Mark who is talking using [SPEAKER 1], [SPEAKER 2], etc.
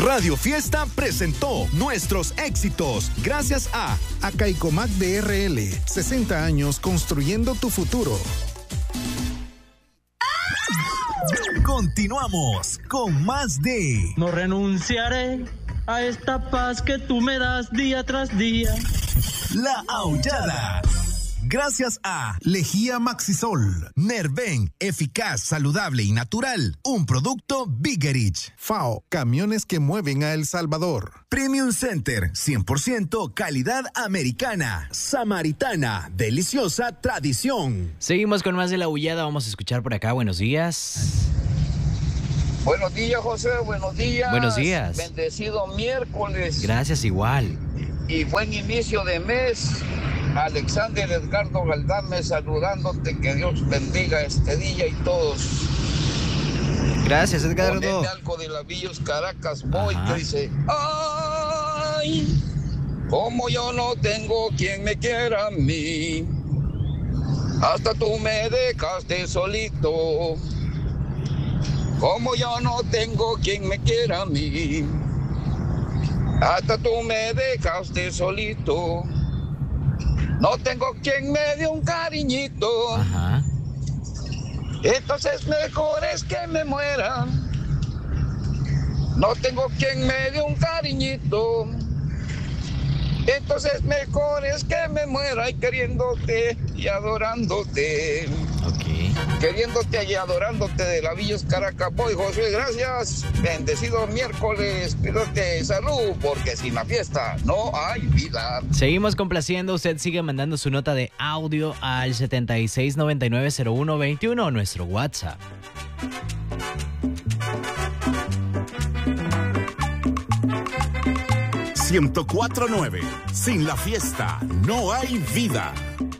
[SPEAKER 1] Radio Fiesta presentó nuestros éxitos gracias a
[SPEAKER 2] Acaicomac DRL, 60 años construyendo tu futuro.
[SPEAKER 1] Continuamos con más de
[SPEAKER 3] No renunciaré a esta paz que tú me das día tras día.
[SPEAKER 1] La Aullada. Gracias a
[SPEAKER 2] Lejía Maxisol,
[SPEAKER 1] Nerven, eficaz, saludable y natural. Un producto Biggerich.
[SPEAKER 2] FAO, camiones que mueven a El Salvador.
[SPEAKER 1] Premium Center, 100% calidad americana. Samaritana, deliciosa tradición.
[SPEAKER 4] Seguimos con más de La Aullada. Vamos a escuchar por acá. Buenos días.
[SPEAKER 5] Buenos días, José. Buenos días.
[SPEAKER 4] Buenos días.
[SPEAKER 5] Bendecido miércoles.
[SPEAKER 4] Gracias, igual.
[SPEAKER 5] Y buen inicio de mes. Alexander Edgardo Galdame saludándote, que Dios bendiga este día y todos.
[SPEAKER 4] Gracias, Edgardo.
[SPEAKER 5] Poneme algo de Lavillos Caracas Boy, que dice: ay, como yo no tengo quien me quiera a mí, hasta tú me dejaste solito. Como yo no tengo quien me quiera a mí, hasta tú me dejaste solito. No tengo quien me dé un cariñito.
[SPEAKER 4] Ajá.
[SPEAKER 5] Entonces mejor es que me muera. No tengo quien me dé un cariñito. Entonces mejor es que me muera, y queriéndote y adorándote.
[SPEAKER 4] Ok.
[SPEAKER 5] Queriéndote y adorándote, de Lavillos Caracas Boy, José, gracias. Bendecido miércoles, cuídate, salud, porque sin la fiesta no hay vida.
[SPEAKER 4] Seguimos complaciendo. Usted sigue mandando su nota de audio al 76990121, nuestro WhatsApp.
[SPEAKER 6] ...104.9... Sin la fiesta no hay vida.